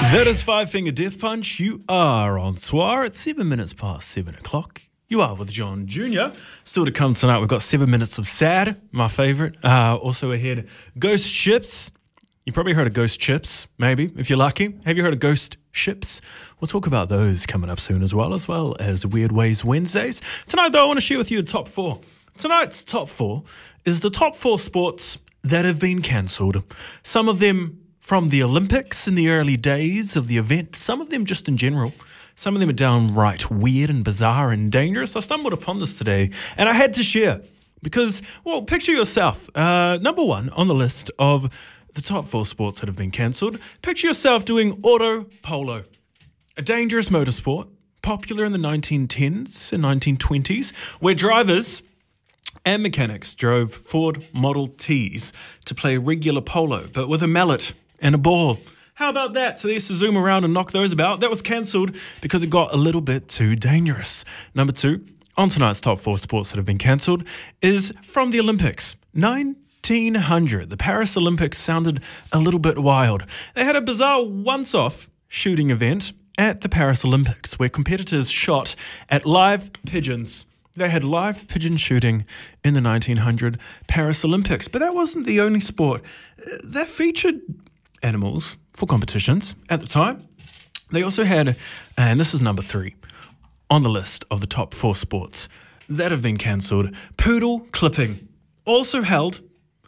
That is Five Finger Death Punch. You are on Soir at 7 minutes past 7 o'clock. You are with John Jr. Still to come tonight, we've got 7 minutes of Sad, my favourite. Also ahead, Ghost Ships. You probably heard of Ghost Chips, maybe, if you're lucky. Have you heard of Ghost Ships? We'll talk about those coming up soon as well as Weird Ways Wednesdays. Tonight, though, I want to share with you the top four. Tonight's top four is the top four sports that have been cancelled. Some of them from the Olympics in the early days of the event, some of them just in general. Some of them are downright weird and bizarre and dangerous. I stumbled upon this today and I had to share because, well, picture yourself. Number one on the list of the top four sports that have been cancelled. Picture yourself doing auto polo, a dangerous motorsport popular in the 1910s and 1920s, where drivers and mechanics drove Ford Model Ts to play regular polo, but with a mallet and a ball. How about that? So they used to zoom around and knock those about. That was cancelled because it got a little bit too dangerous. Number two, on tonight's top four sports that have been cancelled, is from the Olympics. 1900, the Paris Olympics sounded a little bit wild. They had a bizarre once-off shooting event at the Paris Olympics where competitors shot at live pigeons. They had live pigeon shooting in the 1900 Paris Olympics. But that wasn't the only sport. That featured animals for competitions at the time. They also had, and this is number three on the list of the top four sports that have been cancelled, poodle clipping. Also held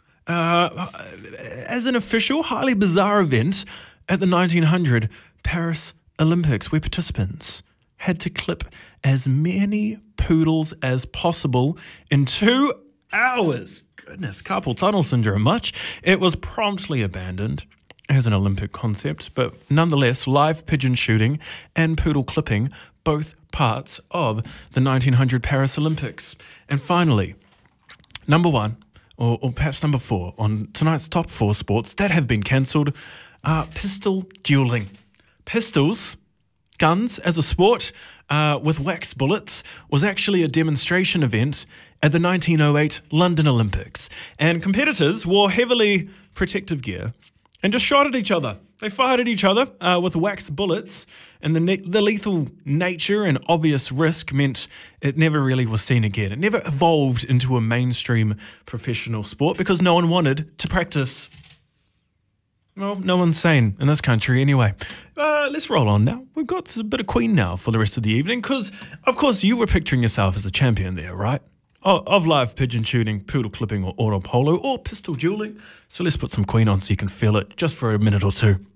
as an official, highly bizarre event at the 1900 Paris Olympics, where participants had to clip as many poodles as possible in 2 hours. Goodness, carpal tunnel syndrome much. It was promptly abandoned as an Olympic concept, but nonetheless, live pigeon shooting and poodle clipping, both parts of the 1900 Paris Olympics. And finally, number one, or perhaps number four, on tonight's top four sports that have been cancelled, pistol dueling. Pistols, guns as a sport with wax bullets, was actually a demonstration event at the 1908 London Olympics. And competitors wore heavily protective gear and just shot at each other. They fired at each other with wax bullets, and the lethal nature and obvious risk meant it never really was seen again. It never evolved into a mainstream professional sport because no one wanted to practice. Well, no one's sane in this country anyway. Let's roll on now. We've got a bit of Queen now for the rest of the evening because, of course, you were picturing yourself as the champion there, right? Of live pigeon shooting, poodle clipping or auto polo or pistol dueling. So let's put some Queen on so you can feel it just for a minute or two.